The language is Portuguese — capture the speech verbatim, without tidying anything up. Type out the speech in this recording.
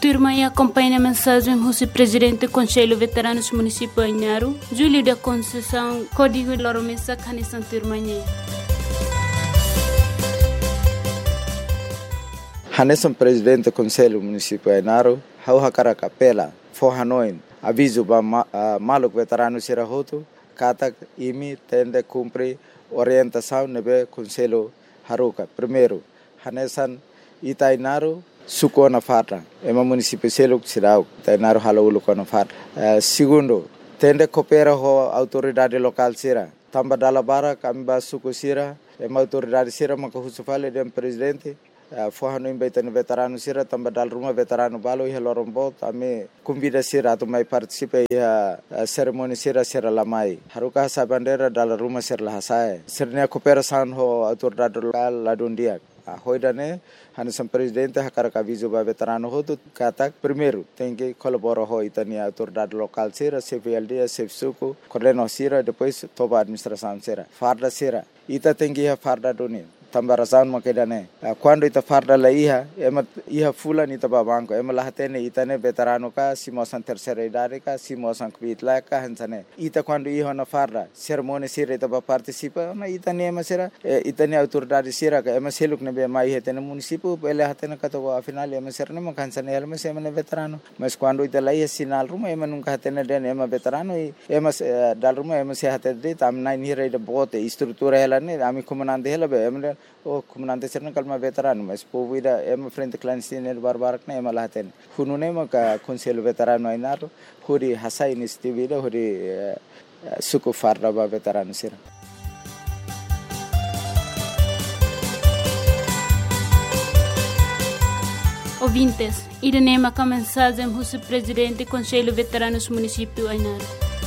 turma e acompanha a mensagem do presidente do Conselho Veteranos Município Ainaro, Júlio da Conceição, Código Loromessa, Canissan Turmanhê. Hanesan presidente do Conselho Município Ainaro, hau hakara capela, forranoin, aviso ba maluk veterano sirahoto, katak imi tende cumpre orientação nebe Conselho Haruka. Primeiro, Hanesan Itainaro suko na fatra, ema município seluk sirau, Itainaro halaulu na fatra. Uh, segundo, tende coopera ho autoridade local sira, tamba dalabara kami ba suko sira, ema autoridade sira maka husufale dem presidente. Uh, Forrano imbaitani veterano sira tamba dal rumah veterano balo iha lorombo tame convida sira atu mai participe iha uh, cerimoni sira sira lamai haruka sa bandera dal rumah sira lahasai sirnya cooperação ho autoridade local ladundia a hoidane Hanesan presidente hakara aviso ba veterano ho tu katak primeiro tem que colaborar ho itani autoridade local sira C V L D C F Suco coordeno sira depois toba administração sira farda sira ita tem que iha farda doni tambarasan makedane quando ita farda la iha ema iha fulan ita babanko ema lahatene itane veterano ka simosan terceira idade ka simosan kvitla ka hansane ita quando iha na farda cerimônia sira ita ba participa na itane ema sira itane autoridade sira ka ema seluk ne be mai hetene município ele hatene ka to afinal ema sira ne makansane ema sema ne veterano mas quando ita la iha sinal ruma ema nunca hatene den ema veterano ema dal ruma ema se hatede tam nine hira ida bote estrutura ela ne ami comandante ela be ema o comandante serna kalma veterano mas povo ida ema frente clandestino barbarak na ema lahaten hunune maka Conselho Veterano Ainaro huri hasa inisiativa ida huri suku farda ba veterano sira. Ouvintes, irene maka mensagem do presidente do Conselho Veteranos Município Ainaro.